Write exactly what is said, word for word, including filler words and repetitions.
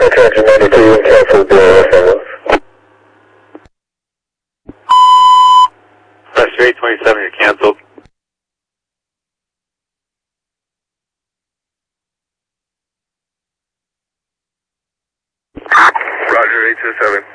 Attention ninety-two, cancel the F M S. Passenger eight twenty-seven, you're canceled. Roger, eight two seven.